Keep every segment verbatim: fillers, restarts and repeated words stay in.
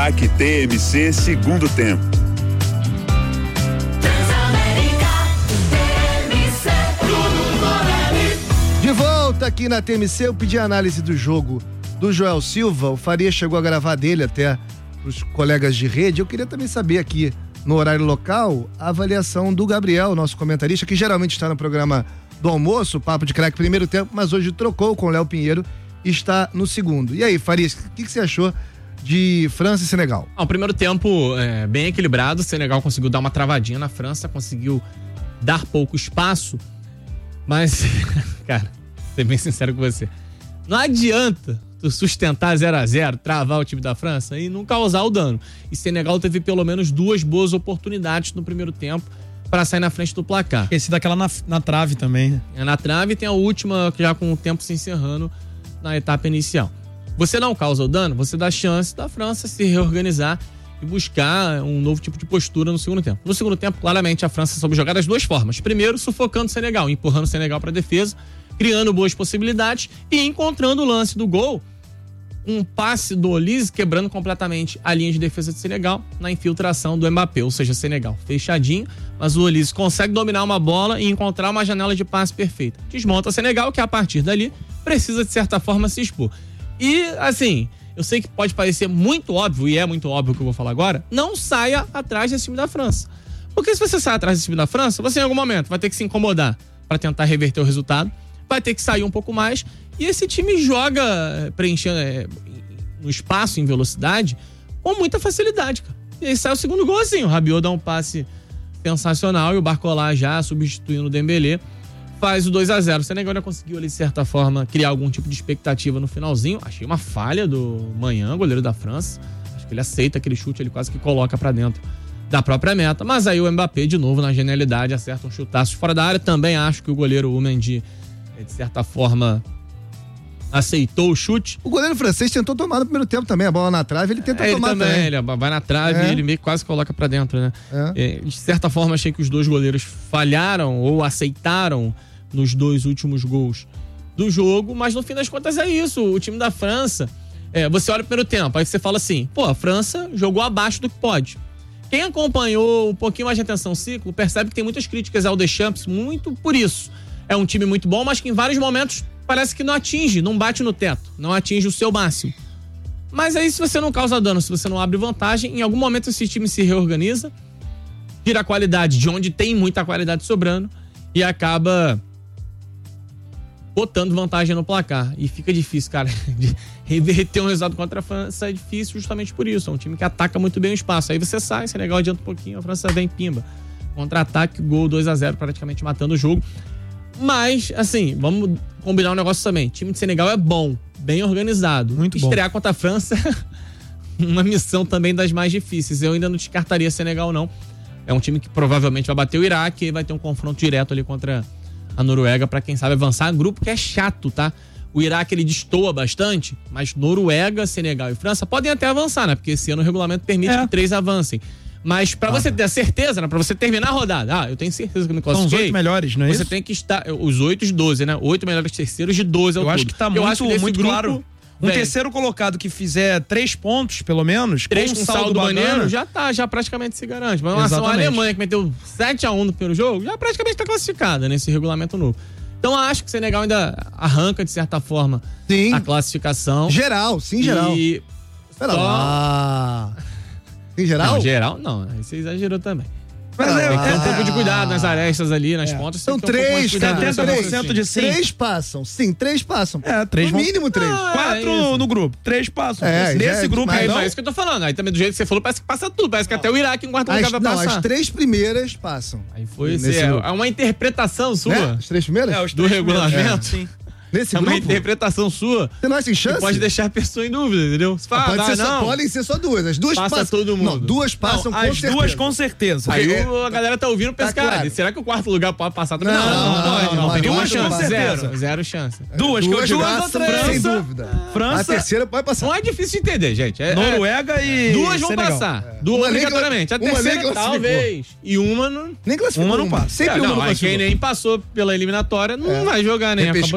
Aqui T M C segundo tempo. De volta aqui na T M C, eu pedi a análise do jogo do Joel Silva. O Faria chegou a gravar dele até os colegas de rede. Eu queria também saber aqui no horário local a avaliação do Gabriel, nosso comentarista, que geralmente está no programa do almoço, Papo de Craque primeiro tempo, mas hoje trocou com o Léo Pinheiro e está no segundo. E aí, Farias, o que, que você achou de França e Senegal? Ah, o primeiro tempo é, bem equilibrado. O Senegal conseguiu dar uma travadinha na França, conseguiu dar pouco espaço, mas, cara, vou ser bem sincero com você, não adianta tu sustentar zero a zero, travar o time da França e não causar o dano. E Senegal teve pelo menos duas boas oportunidades no primeiro tempo para sair na frente do placar. Esse daquela na, na trave também. É na trave, e tem a última já com o tempo se encerrando na etapa inicial. Você não causa o dano, você dá chance da França se reorganizar e buscar um novo tipo de postura no segundo tempo. No segundo tempo, claramente, a França soube jogar das duas formas. Primeiro, sufocando o Senegal, empurrando o Senegal para a defesa, criando boas possibilidades e encontrando o lance do gol. Um passe do Olise quebrando completamente a linha de defesa do Senegal na infiltração do Mbappé, ou seja, Senegal fechadinho, mas o Olise consegue dominar uma bola e encontrar uma janela de passe perfeita. Desmonta o Senegal, que a partir dali precisa de certa forma se expor. E assim, eu sei que pode parecer muito óbvio, e é muito óbvio o que eu vou falar agora, não saia atrás desse time da França. Porque se você sair atrás desse time da França, você em algum momento vai ter que se incomodar para tentar reverter o resultado, vai ter que sair um pouco mais, e esse time joga preenchendo é, no espaço, em velocidade, com muita facilidade, cara. E aí sai o segundo gol assim, o Rabiot dá um passe sensacional e o Barcola já substituindo o Dembélé faz o dois a zero. O Senegal ainda conseguiu ali, de certa forma, criar algum tipo de expectativa no finalzinho. Achei uma falha do Manhã, goleiro da França. Acho que ele aceita aquele chute, ele quase que coloca pra dentro da própria meta. Mas aí o Mbappé, de novo, na genialidade, acerta um chutaço fora da área. Também acho que o goleiro, o Mendy, de certa forma, aceitou o chute. O goleiro francês tentou tomar no primeiro tempo também, a bola na trave, ele tenta é, tomar ele também. também. Ele vai na trave é. e ele meio que quase coloca pra dentro, né? É. É, de certa forma, achei que os dois goleiros falharam ou aceitaram nos dois últimos gols do jogo, mas no fim das contas é isso. O time da França, é, você olha o primeiro tempo, aí você fala assim, pô, a França jogou abaixo do que pode. Quem acompanhou um pouquinho mais de atenção ao ciclo, percebe que tem muitas críticas ao Deschamps, muito por isso. É um time muito bom, mas que em vários momentos parece que não atinge, não bate no teto, não atinge o seu máximo. Mas aí, se você não causa dano, se você não abre vantagem, em algum momento esse time se reorganiza, tira a qualidade de onde tem muita qualidade sobrando e acaba botando vantagem no placar. E fica difícil, cara, de reverter um resultado contra a França é difícil justamente por isso. É um time que ataca muito bem o espaço. Aí você sai, Senegal adianta um pouquinho, a França vem pimba. Contra-ataque, gol dois a zero, praticamente matando o jogo. Mas, assim, vamos combinar um negócio também. O time de Senegal é bom, bem organizado. Muito bom. Estrear contra a França, uma missão também das mais difíceis. Eu ainda não descartaria Senegal, não. É um time que provavelmente vai bater o Iraque e vai ter um confronto direto ali contra a Noruega pra quem sabe avançar. Grupo que é chato, tá? O Iraque, ele destoa bastante, mas Noruega, Senegal e França podem até avançar, né? Porque esse ano o regulamento permite é. que três avancem. Mas pra ah. você ter a certeza, né? Pra você terminar a rodada, ah, eu tenho certeza que eu me classifiquei. São os oito melhores, não é você isso? Você tem que estar, os oito de doze, né? Oito melhores terceiros de doze ao Eu todo. acho que tá eu muito, acho que muito grupo, claro. Um bem, terceiro colocado que fizer três pontos, pelo menos, três com com um saldo, saldo bacana, maneiro, já tá, já praticamente se garante. Mas relação à Alemanha, que meteu sete a um no primeiro jogo, já praticamente tá classificada nesse regulamento novo. Então acho que o Senegal ainda arranca, de certa forma, sim, a classificação. Geral, sim, geral. E Espera só... lá. Em geral? Não, geral não. Aí você exagerou também. Mas tem é, que ter um é, pouco de cuidado nas arestas ali, nas é. pontas. São três, setenta por cento de sim. Três passam, sim, três passam. É, três no vão... mínimo três. Ah, Quatro é no grupo, três passam. É, Nesse é, grupo Mas, aí não. mas é isso que eu tô falando. Aí também do jeito que você falou, parece que passa tudo. Parece que não. até o Iraque em quarto lugar As, vai não, passar. as três primeiras passam. Aí foi nesse é, grupo. é uma interpretação sua. Né? As três primeiras? É, os do três regulamento. Sim. Nesse É uma grupo? interpretação sua. Você não acha chance? Que pode deixar a pessoa em dúvida, entendeu? Você fala, pode ah, ser não. só, podem ser só duas. As duas Passa passam. todo mundo. Não, duas passam Não, com as certeza. duas com certeza. Aí É, o- a galera tá ouvindo pra tá esse cara. claro. Será que o quarto lugar pode passar também? Não, Não, não, não, pode. não, Não, não, tem nenhuma duas com chance. certeza. Zero. Zero chance. Duas, que eu Duas digo passam, as três. sem dúvida. França, A terceira pode passar. Não é difícil de entender, gente. É, Noruega é, e duas vão Senegal. passar. É. Duas Uma nem obrigatoriamente. A cla- uma nem terceira, classificou. talvez. E uma não. Nem classificou Uma não passa. Sempre É, uma não, não aí quem classificou. nem passou pela eliminatória não É. vai jogar, né? A Copa do Mundo. Repescagem, Isso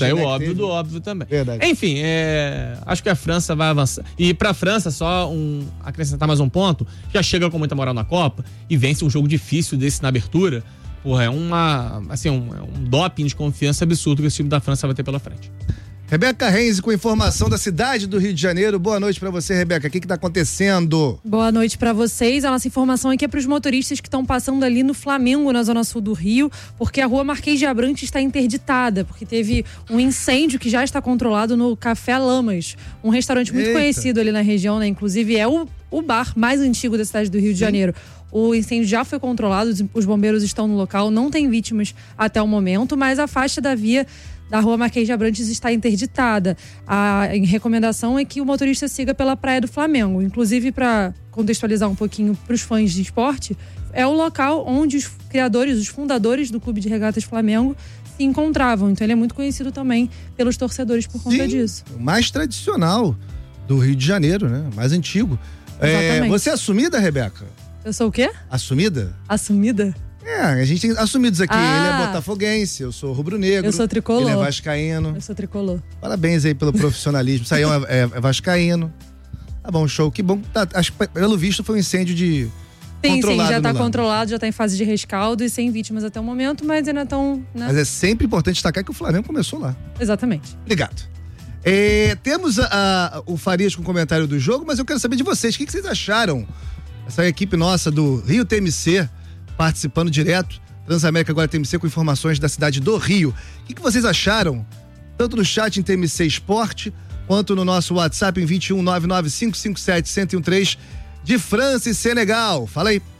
É, o né, óbvio teve. do óbvio também. Verdade. Enfim, é, acho que a França vai avançar. E pra França, só um, acrescentar mais um ponto, já chega com muita moral na Copa e vence um jogo difícil desse na abertura. Porra, é uma, assim, um, é um doping de confiança absurdo que esse time da França vai ter pela frente. Rebeca Renzi com informação da cidade do Rio de Janeiro. Boa noite pra você, Rebeca. O que que tá acontecendo? Boa noite pra vocês. A nossa informação aqui é pros motoristas que estão passando ali no Flamengo, na zona sul do Rio, porque a rua Marquês de Abrantes está interditada, porque teve um incêndio que já está controlado no Café Lamas, um restaurante muito Eita. conhecido ali na região, né? Inclusive é o, o bar mais antigo da cidade do Rio de Sim. Janeiro. O incêndio já foi controlado, os- os bombeiros estão no local, não tem vítimas até o momento, mas a faixa da via da rua Marquês de Abrantes está interditada. A em recomendação é que o motorista siga pela Praia do Flamengo. Inclusive, para contextualizar um pouquinho para os fãs de esporte, é o local onde os criadores, os fundadores do Clube de Regatas Flamengo se encontravam. Então ele é muito conhecido também pelos torcedores por conta Sim, disso. o mais tradicional do Rio de Janeiro, né? Mais antigo. É, Exatamente. você é assumida, Rebeca? Eu sou o quê? Assumida? Assumida? É, a gente tem assumidos aqui. Ah. Ele é botafoguense, eu sou rubro-negro. Eu sou tricolor. Ele é vascaíno. Eu sou tricolor. Parabéns aí pelo profissionalismo. Saião é, é, é vascaíno. Tá bom, show. Que bom. Tá, acho que, pelo visto, foi um incêndio de Sim, sim, controlado já no tá Lamas. controlado, já tá em fase de rescaldo e sem vítimas até o momento, mas ainda estão, né? Mas é sempre importante destacar que o Flamengo começou lá. Exatamente. Obrigado. É, temos a- a- o Farias com comentário do jogo, mas eu quero saber de vocês. O que, que vocês acharam? Essa equipe nossa do Rio T M C participando direto. Transamérica agora T M C com informações da cidade do Rio. O que, que vocês acharam? Tanto no chat em T M C Esporte, quanto no nosso WhatsApp em vinte e um, nove nove cinco cinco sete, um zero um três de França e Senegal. Fala aí.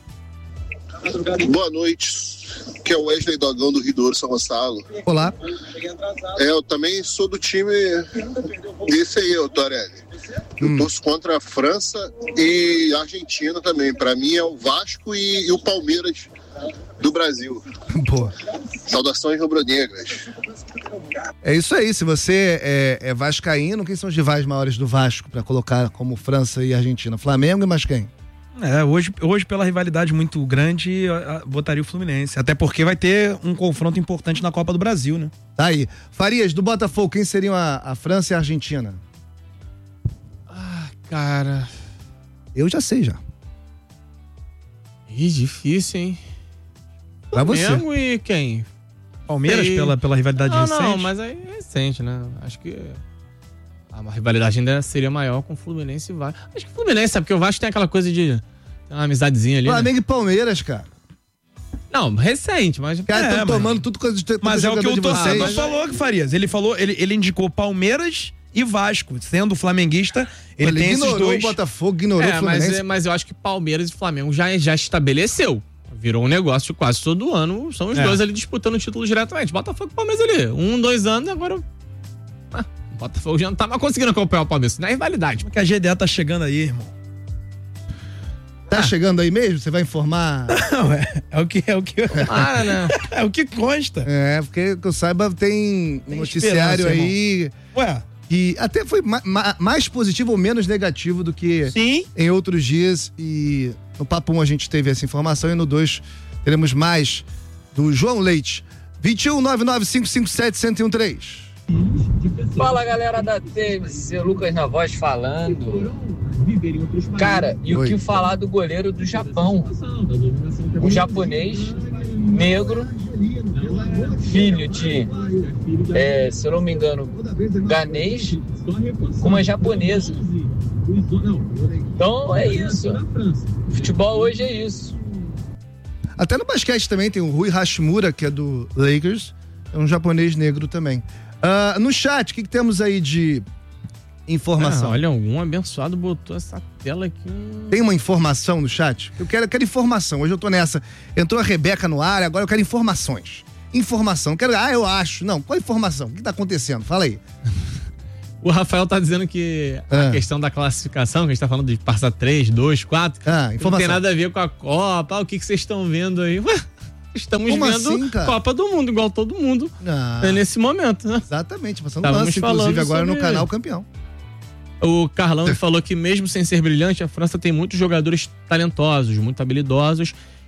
Boa noite, que é o Wesley Dogão do Rio Douro, São Gonçalo. Olá. É, eu também sou do time desse aí, ô Torelli. Eu torço contra a França e a Argentina também. Pra mim é o Vasco e, e o Palmeiras do Brasil. Boa. Saudações rubro-negras. É isso aí. Se você é, é vascaíno, quem são os rivais maiores do Vasco pra colocar como França e Argentina? Flamengo e mais quem? É, hoje, hoje pela rivalidade muito grande, eu, eu botaria o Fluminense. Até porque vai ter um confronto importante na Copa do Brasil, né? Tá aí. Farias, do Botafogo, quem seriam a, a França e a Argentina? Cara, Eu já sei já. ih, difícil, hein? Pra você. Flamengo e quem? Palmeiras, Sei. pela, pela rivalidade Não, recente. não, mas aí é recente, né? Acho que a rivalidade ainda seria maior com o Fluminense e Vasco. Acho que o Fluminense, sabe? Porque o Vasco tem aquela coisa de tem uma amizadezinha ali, né? Flamengo e Palmeiras, cara. Não, recente, mas... Cara, É, estão mas- tomando tudo coisa de tudo Mas é o que jogador o de torcedor vocês. falou que Farias. Ele falou, ele, ele indicou Palmeiras e Vasco. Sendo flamenguista, ele, Ele tem esses ignorou dois. o Botafogo, ignorou o É, mas, Fluminense. é, mas eu acho que Palmeiras e Flamengo já, já estabeleceu. Virou um negócio quase todo ano. São os É. dois ali disputando o título diretamente. Botafogo e Palmeiras ali. Um, dois anos, agora... Ah, o Botafogo já não tá mais conseguindo acompanhar o Palmeiras. Não é rivalidade. Que a G D A tá chegando aí, irmão. Tá chegando aí mesmo? Você vai informar? Não, é, é o que é o que Para, né? é o que consta. É, porque que eu saiba, tem um Tem noticiário esperança, aí Ué, que até foi ma- ma- mais positivo ou menos negativo do que sim. em outros dias. E no Papo um a gente teve essa informação e no dois teremos mais do João Leite. vinte e um, nove nove cinco cinco sete, um zero um três. Fala galera da T M C, Lucas na voz falando. Cara, e o Oi. que falar do goleiro do Japão? Um japonês, negro, filho de, é, se eu não me engano, ganês, com uma japonesa. Então é isso. Futebol hoje é isso. Até no basquete também tem o Rui Hashimura, que é do Lakers, é um japonês negro também. Ah, no chat, o que, que temos aí de informação? Ah, olha, algum abençoado botou essa tela aqui. hum. Tem uma informação no chat? Eu quero, eu quero informação. Hoje eu tô nessa. Entrou a Rebeca no ar, agora eu quero informações. Informação. Quero, ah, eu acho. Não, qual informação? O que tá acontecendo? Fala aí. O Rafael tá dizendo que Ah. a questão da classificação, que a gente tá falando de passar três, dois, quatro, Ah, não informação. tem nada a ver com a Copa. Ah, o que, que vocês estão vendo aí? Ué, estamos Como vendo assim, cara? Copa do Mundo, igual todo mundo. Ah, É nesse momento, né? exatamente. Passando Estávamos lance, inclusive, falando agora no sobre- canal Campeão. O Carlão falou que mesmo sem ser brilhante, a França tem muitos jogadores talentosos, muito habilidosos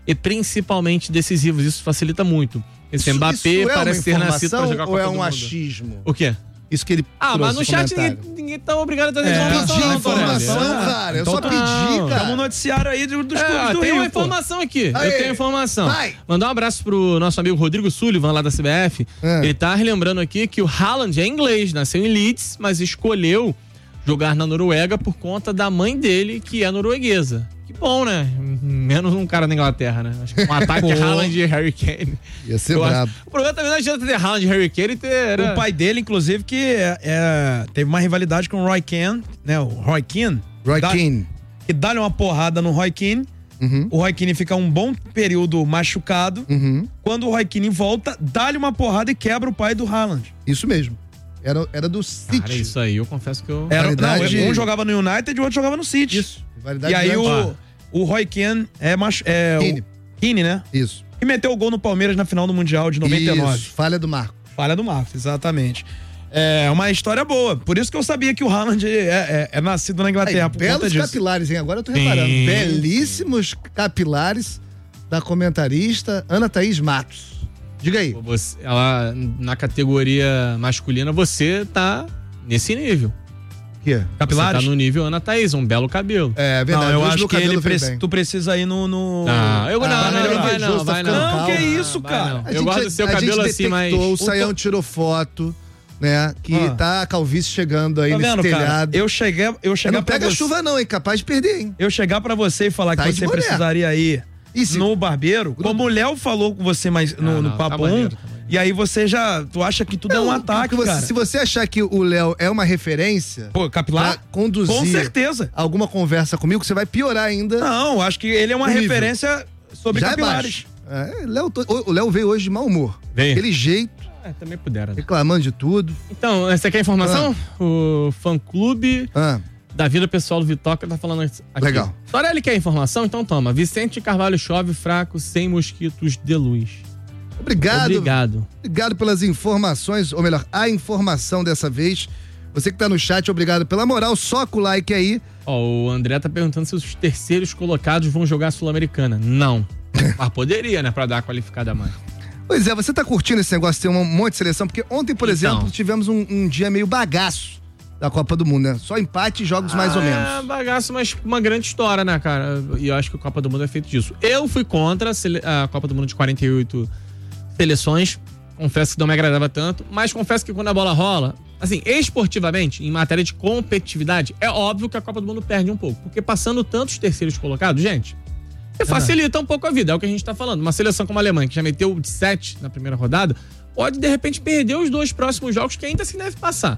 e principalmente decisivos. Isso facilita muito. Esse Isso- Mbappé isso é parece uma ter nascido pra informação jogar a ou Copa é do um Mundo. achismo? O quê? Isso que ele Ah, mas trouxe no chat comentário. ninguém, ninguém tá obrigado a trazer É, informação. Pedi não, informação, Torelli. cara. Eu Então só tá- pedi, Não, cara. Chama o noticiário aí dos, dos É, clubes do tem Rio, uma pô. informação aqui. Aê. Eu tenho informação. Vai. Mandar um abraço pro nosso amigo Rodrigo Sullivan, lá da C B F. É. Ele tá relembrando aqui que o Haaland é inglês, nasceu em Leeds, mas escolheu jogar na Noruega por conta da mãe dele, que é norueguesa. Que bom, né? Menos um cara na Inglaterra, né? Acho que um ataque Pô. Haaland e Harry Kane. Ia ser Eu acho- brabo. O problema também não adianta ter Haaland e Harry Kane e ter... O pai dele, inclusive, que é, é- teve uma rivalidade com o Roy Keane, né? O Roy Keane. Roy Dá- Keane. Que dá-lhe uma porrada no Roy Keane. Uhum. O Roy Keane fica um bom período machucado. Uhum. Quando o Roy Keane volta, dá-lhe uma porrada e quebra o pai do Haaland. Isso mesmo. Era, era do City. Cara, isso aí, eu confesso que eu... Era, Rivalidade- não, um jogava no United e o outro jogava no City. Isso. Rivalidade E aí grande. o, o Roy Keane é, machu- é Keane. o Keane, né? Isso. E meteu o gol no Palmeiras na final do Mundial de noventa e nove. Isso. Falha do Marco. Falha do Marcos, exatamente. É uma história boa. Por isso que eu sabia que o Haaland é, é- é nascido na Inglaterra. Aí, por conta belos disso. capilares, hein? Agora eu tô Sim. reparando. Belíssimos capilares da comentarista Ana Thaís Matos. Diga aí. Você, ela, na categoria masculina, você tá nesse nível. O quê? Capilares? Você tá no nível Ana Thaís, um belo cabelo. É verdade. Não, eu Hoje acho meu que cabelo ele veio preci- bem. tu precisa ir no. no... Não, eu não, Ah, não, ele não, vai invejoso, não, tá vai ficando não. Não, que calmo. isso, Vai cara. não. A Eu gente- gosto do seu a cabelo gente assim, mas... detectou, O Saião tirou foto, né? Que Ah. tá a calvície chegando aí Tá nesse vendo, cara? telhado. Eu cheguei, eu Eu chegar não pra pega você, chuva não, hein? Capaz de perder, hein? eu chegar pra você e falar Tá que de você boné. precisaria ir E se- no barbeiro, como o Léo falou com você mais no, Não, no não, tá papo um, maneiro, tá maneiro. e aí você já, tu acha que tudo é um Não, ataque, porque você- cara. Se você achar que o Léo é uma referência Pô, capilar? pra conduzir Com certeza. alguma conversa comigo, você vai piorar ainda. Não, acho que ele é uma O nível. referência sobre Já é capilares. baixo. É, Léo to- o Léo veio hoje de mau humor. Veio. Aquele jeito, É, também puderam. né? reclamando de tudo. Então, você quer informação? O fã-clube Ah, da vida pessoal do Vitoca tá falando aqui. Legal. Torelli quer informação? Então toma. Vicente Carvalho chove fraco, sem mosquitos de luz. obrigado. Obrigado. Obrigado pelas informações, ou melhor, a informação dessa vez. Você que tá no chat, obrigado pela moral. Soca o like aí. Ó, o André tá perguntando se os terceiros colocados vão jogar a Sul-Americana. Não. Mas poderia, né? Pra dar a qualificada a mais. Pois é, você tá curtindo esse negócio de ter um monte de seleção? Porque ontem, por Então. exemplo, tivemos um, um dia meio bagaço da Copa do Mundo, né? Só empate e jogos mais ou É, menos. bagaço, mas uma grande história, né, cara? E eu acho que a Copa do Mundo é feito disso. Eu fui contra a, sele- a Copa do Mundo de quarenta e oito seleções. Confesso que não me agradava tanto, mas confesso que quando a bola rola, assim, esportivamente, em matéria de competitividade, é óbvio que a Copa do Mundo perde um pouco. Porque passando tantos terceiros colocados, gente, você facilita um pouco a vida, é o que a gente tá falando. Uma seleção como a Alemanha, que já meteu de sete na primeira rodada, pode de repente perder os dois próximos jogos que ainda assim deve passar.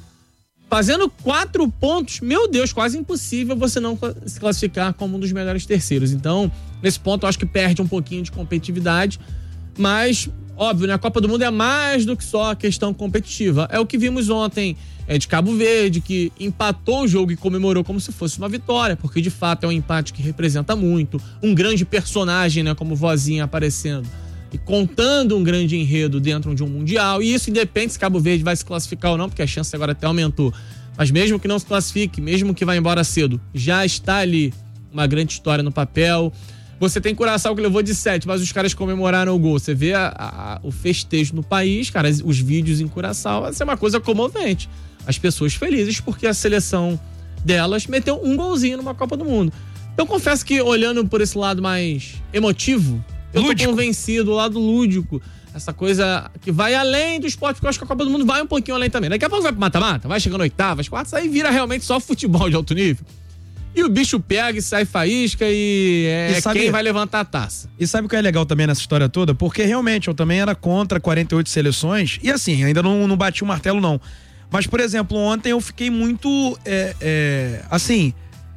Fazendo quatro pontos, meu Deus, quase impossível você não cla- se classificar como um dos melhores terceiros. Então, nesse ponto, eu acho que perde um pouquinho de competitividade. Mas, óbvio, né? A Copa do Mundo é mais do que só a questão competitiva. É o que vimos ontem é, de Cabo Verde, que empatou o jogo e comemorou como se fosse uma vitória, porque de fato é um empate que representa muito. Um grande personagem, né? Como Vozinha aparecendo e contando um grande enredo dentro de um Mundial. E isso independe se Cabo Verde vai se classificar ou não, porque a chance agora até aumentou. Mas mesmo que não se classifique, mesmo que vá embora cedo, já está ali uma grande história no papel. Você tem Curaçao que levou de sete, mas os caras comemoraram o gol. Você vê a, a, o festejo no país, cara, os vídeos em Curaçao, vai ser uma coisa comovente. As pessoas felizes porque a seleção delas meteu um golzinho numa Copa do Mundo. Então confesso que olhando por esse lado mais emotivo, eu tô Lúdico. convencido, o lado lúdico, essa coisa que vai além do esporte, porque eu acho que a Copa do Mundo vai um pouquinho além também. Daqui a pouco vai pro mata-mata, vai chegando oitavas, quartas, aí vira realmente só futebol de alto nível. E o bicho pega e sai faísca e é E sabe- quem vai levantar a taça. E sabe o que é legal também nessa história toda? Porque realmente eu também era contra quarenta e oito seleções e assim, ainda não, não bati o martelo não. Mas, por exemplo, ontem eu fiquei muito, é, é, assim,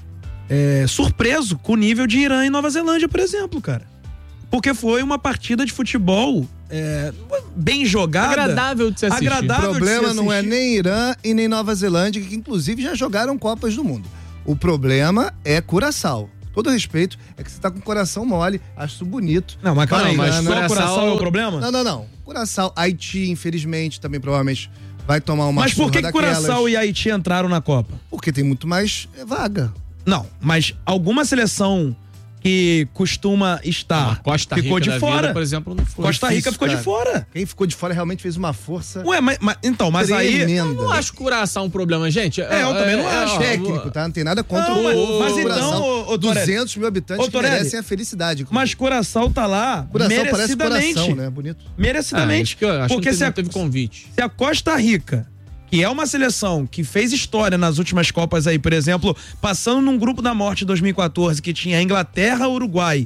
é, surpreso com o nível de Irã e Nova Zelândia, por exemplo, cara. Porque foi uma partida de futebol é, bem jogada. Agradável de se assistir. O Agradável. problema de se não é assistir. nem Irã e nem Nova Zelândia, que inclusive já jogaram Copas do Mundo. O problema é Curaçao. Todo respeito, é que você tá com o coração mole, acho bonito. Não, mas calma Não, aí, mas mas só Curaçao- o coração é o problema? Não, não, não. Curaçao, Haiti, infelizmente, também provavelmente vai tomar uma Mas por surra que que daquelas. Curaçao e Haiti entraram na Copa? Porque tem muito mais é, vaga. Não, mas alguma seleção que costuma estar, A Costa Rica ficou de da fora. vida, por exemplo, não foi. Costa Rica difícil, ficou cara. de fora. Quem ficou de fora realmente fez uma força Ué, mas, mas- então, mas aí... tremenda. Eu não acho Curaçao um problema, gente. É, eu também não acho. ó, Técnico, tá? Não tem nada contra Não, o mas- povo mas do então, Curaçao. ô, ô, Torelli. duzentos mil habitantes Ô, que Torelli. merecem a felicidade. Mas Curaçao tá lá Curaçao parece merecidamente. coração, né? Bonito. Ah, Merecidamente. acho que, eu acho porque que se não a, teve convite. se a Costa Rica, que é uma seleção que fez história nas últimas Copas aí, por exemplo, passando num grupo da morte em dois mil e quatorze, que tinha Inglaterra, Uruguai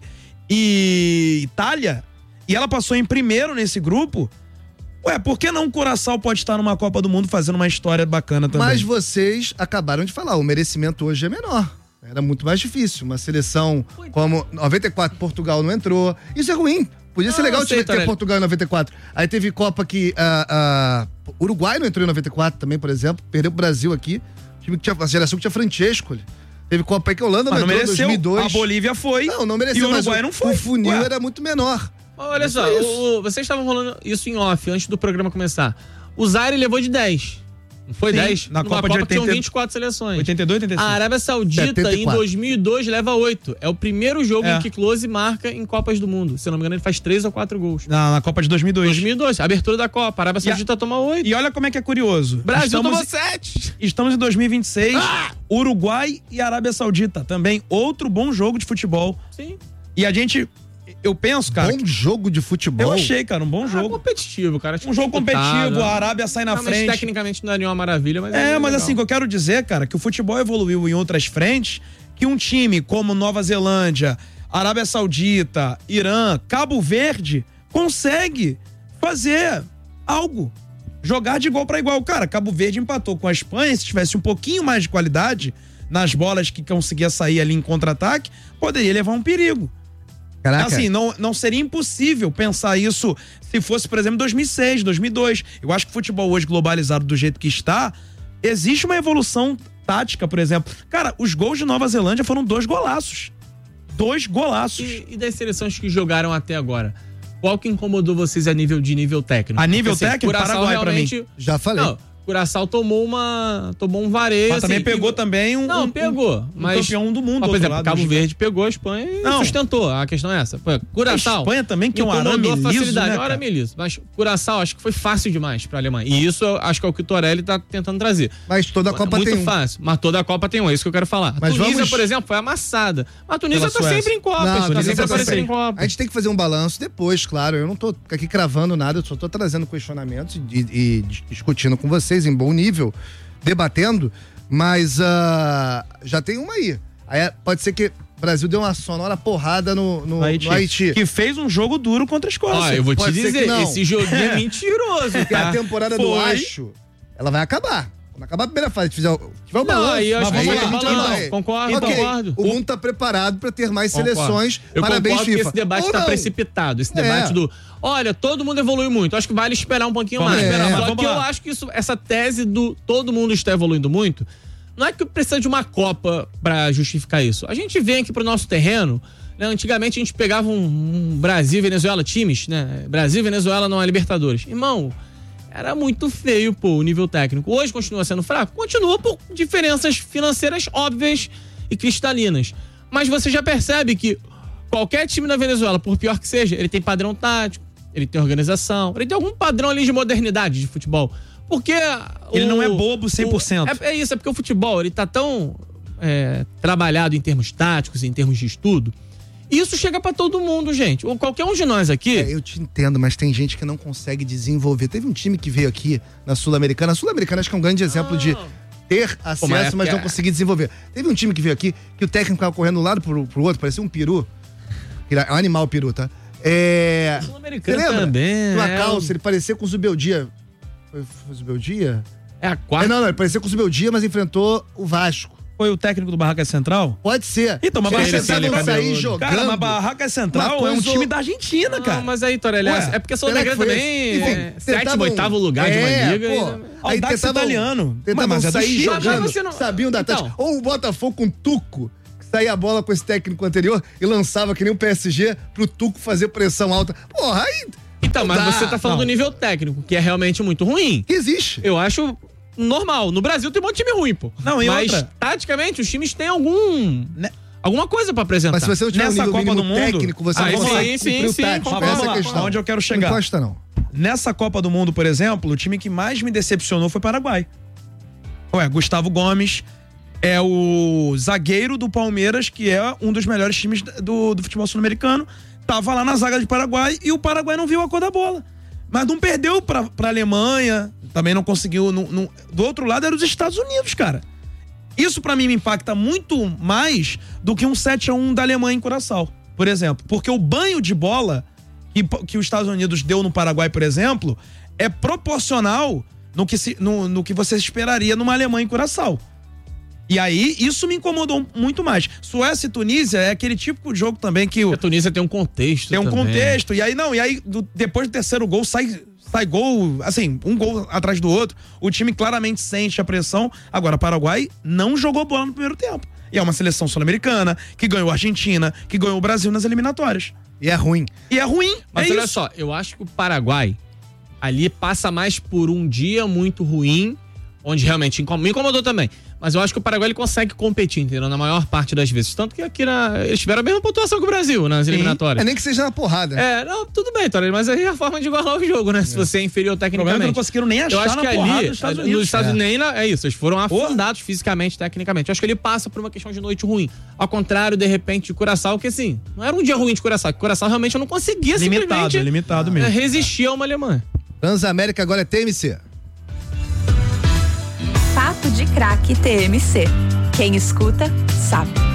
e Itália, e ela passou em primeiro nesse grupo, ué, por que não o Curaçao pode estar numa Copa do Mundo fazendo uma história bacana também? Mas vocês acabaram de falar, o merecimento hoje é menor. Era muito mais difícil. Uma seleção como noventa e quatro, Portugal não entrou. Isso é ruim. Podia ser Não, legal eu sei, ter Torelli. Portugal em noventa e quatro. Aí teve Copa que ah, ah, Uruguai não entrou em noventa e quatro também, por exemplo. Perdeu o Brasil aqui. Time que tinha, a geração que tinha Francesco. Teve Copa aí que a Holanda Mas não não entrou em mereceu. dois mil e dois. A Bolívia foi. Não, não mereceu. E o mas Uruguai não foi. O funil Ué. era muito menor. Olha só, Isso. o- o- vocês estavam falando isso em off, antes do programa começar. O Zaire levou de dez. Não foi Sim, dez? na Numa Copa de Copa que tinham oitenta vinte e quatro seleções. oitenta e dois, oitenta e cinco. A Arábia Saudita, setenta e em quatro. dois mil e dois, leva oito. É o primeiro jogo É. em que Klose marca em Copas do Mundo. Se eu não me engano, ele faz três ou quatro gols. Na, na Copa de dois mil e dois. dois mil e dois, abertura da Copa. A Arábia E a- Saudita toma oito. E olha como é que é curioso. Brasil Estamos, tomou sete. estamos em dois mil e vinte e seis. Ah! Uruguai e Arábia Saudita. Também outro bom jogo de futebol. Sim. E a gente... Eu penso, cara... Bom jogo de futebol. eu achei, cara, um bom Ah, jogo. competitivo, cara. Um jogo competitivo, a Arábia sai na Realmente, frente. tecnicamente não é nenhuma maravilha, mas É, mas legal. assim, o que eu quero dizer, cara, que o futebol evoluiu em outras frentes, que um time como Nova Zelândia, Arábia Saudita, Irã, Cabo Verde, consegue fazer algo. Jogar de igual para igual. Cara, Cabo Verde empatou com a Espanha, se tivesse um pouquinho mais de qualidade nas bolas que conseguia sair ali em contra-ataque, poderia levar um perigo. Caraca. Assim, não, não seria impossível pensar isso se fosse, por exemplo, dois mil e seis, dois mil e dois. Eu acho que o futebol hoje globalizado do jeito que está, existe uma evolução tática, por exemplo. Cara, os gols de Nova Zelândia foram dois golaços. Dois golaços. E, e das seleções que jogaram até agora? Qual que incomodou vocês a nível de nível técnico? A nível Porque, assim, técnico, Curaçao Paraguai pra mim. realmente- Já falei. Não, Curaçao tomou uma. tomou um vareio. Mas também assim, pegou e- também um, Não, um- pegou. um mas, campeão do mundo. Mas, do por outro exemplo, lado, Cabo do- Verde pegou a Espanha e Não. sustentou. A questão é essa. Pô, A Curaçao. Espanha também, que é um me incomodou arame a liso, facilidade. né, É um cara? arame liso. Mas Curaçao acho que foi fácil demais pra Alemanha. E isso eu acho que é o que o Torelli tá tentando trazer. Mas toda a Copa Muito tem um. fácil. Mas toda a Copa tem um. É isso que eu quero falar. Mas a Tunísia, vamos- por exemplo, foi amassada. Mas a Tunísia Pela tá Suécia. sempre em Copa. Não, tá Tunísia sempre tá aparecendo sempre. em Copa. A gente tem que fazer um balanço depois, claro. Eu não tô aqui cravando nada, eu só tô trazendo questionamentos e, e discutindo com vocês em bom nível, debatendo, mas ah, já tem uma aí. Aí pode ser que o Brasil deu uma sonora porrada no, no, No Haiti. no Haiti. Que fez um jogo duro contra a Escócia. Ó, eu vou te Pode ser que dizer, não. esse joguinho é mentiroso, Porque a tá? temporada do Foi. Acho, ela vai acabar. Quando acabar a primeira fase, tiver, o- tiver o Não, balanço, aí eu acho que aí vai a ter gente balanço. vai. Concordo, Ok, concordo. O mundo tá preparado pra ter mais Concordo. seleções. Eu Parabéns, concordo que FIFA. esse debate Ou tá não. precipitado. Esse É. debate do. Olha, todo mundo evoluiu muito. Acho que vale esperar um pouquinho Vamos mais. esperar, mas Só vamos que lá. eu acho que isso, essa tese do todo mundo está evoluindo muito, não é que precisa de uma Copa pra justificar isso. A gente vem aqui pro nosso terreno. Né? Antigamente a gente pegava um, um Brasil e Venezuela, times, né? Brasil e Venezuela não é Libertadores. Irmão, era muito feio, pô, o nível técnico. Hoje continua sendo fraco? Continua por diferenças financeiras óbvias e cristalinas. Mas você já percebe que qualquer time na Venezuela, por pior que seja, ele tem padrão tático, ele tem organização, ele tem algum padrão ali de modernidade de futebol. Porque... Ele o- não é bobo cem por cento. o- É, é isso, é porque o futebol, ele tá tão é, trabalhado em termos táticos, em termos de estudo. Isso chega pra todo mundo, gente. Ou qualquer um de nós aqui... É, eu te entendo, mas tem gente que não consegue desenvolver. Teve um time que veio aqui na Sul-Americana. A Sul-Americana acho que é um grande exemplo de ter acesso, mas é mas não porque- conseguir desenvolver. Teve um time que veio aqui que o técnico ficava correndo de um lado pro, pro outro, parecia um peru. É um animal peru, tá? É. Você Sul-Americana lembra? também. Uma é calça, um- ele parecia com o Zubeldia. Foi, foi o Zubeldia? É a É, quarta. não, não, ele parecia com o Zubeldia, mas enfrentou o Vasco. Foi o técnico do Barracas Central? Pode ser. Então, mas Eles Barracas tentavam Central sair cabeludo. jogando. Cara, mas Barracas Central Uma é um coisa- time da Argentina, cara. Não, mas aí, Torelli, Ué, é porque a Será que Sul-Americana foi também esse? é Enfim, sétimo, tentavam- oitavo lugar de uma É, liga. pô. e- Aí Audax tentavam- italiano. Tentavam Mas é do sair Chile. jogando, Mas você não- sabiam da Então. tática. Ou o Botafogo com Tuco, que saía a bola com esse técnico anterior e lançava que nem o P S G pro Tuco fazer pressão alta. Porra, aí Então, mas Não dá. você tá falando Não. do nível técnico, que é realmente muito ruim. que existe. Eu acho normal. No Brasil tem um monte de time ruim, pô. Não, e mas, outra? taticamente, os times têm algum... Né? alguma coisa pra apresentar. Mas se você não tiver Nessa um nível Copa do mínimo Mundo, técnico, você aí não sim, consegue sim, cumprir o sim, tático. concordo. Essa é a Vamos lá, questão. onde eu quero chegar. Não encosta, não. Nessa Copa do Mundo, por exemplo, o time que mais me decepcionou foi o Paraguai. Ué, Gustavo Gomes é o zagueiro do Palmeiras, que é um dos melhores times do, do futebol sul-americano. Tava lá na zaga de Paraguai e o Paraguai não viu a cor da bola. Mas não perdeu pra, pra Alemanha, também não conseguiu. Não, não, do outro lado era os Estados Unidos, cara. Isso pra mim me impacta muito mais do que um sete a um da Alemanha em Curaçao, por exemplo. Porque o banho de bola que, que os Estados Unidos deu no Paraguai, por exemplo, é proporcional no que, se, no, no que você esperaria numa Alemanha em Curaçao. E aí, isso me incomodou muito mais. Suécia e Tunísia é aquele tipo de jogo também que... O, a Tunísia tem um contexto Tem um também. contexto. E aí, não, e aí, do, depois do terceiro gol, sai, sai gol, assim, um gol atrás do outro. O time claramente sente a pressão. Agora, Paraguai não jogou bola no primeiro tempo. E é uma seleção sul-americana, que ganhou a Argentina, que ganhou o Brasil nas eliminatórias. E é ruim. E é ruim, Mas é olha isso. só, eu acho que o Paraguai ali passa mais por um dia muito ruim, onde realmente incom- me incomodou também. Mas eu acho que o Paraguai ele consegue competir, entendeu? Na maior parte das vezes. Tanto que aqui na, eles tiveram a mesma pontuação que o Brasil nas eliminatórias. É nem que seja na porrada. É, não, tudo bem, Tora, mas aí é a forma de igualar o jogo, né? Se você é inferior O problema é que tecnicamente. não conseguiram nem achar Eu acho na que porrada ali, dos Estados nos Unidos. Estados É. Unidos, nem na- é isso, eles foram afundados fisicamente, tecnicamente. Eu acho que ele passa por uma questão de noite ruim. Ao contrário, de repente, de Curaçao, que assim, não era um dia ruim de Curaçao, que Curaçao realmente eu não conseguia Limitado, simplesmente limitado é, mesmo. resistir a uma Alemanha. Transamérica agora é T M C. Papo de Craque T M C. Quem escuta, sabe.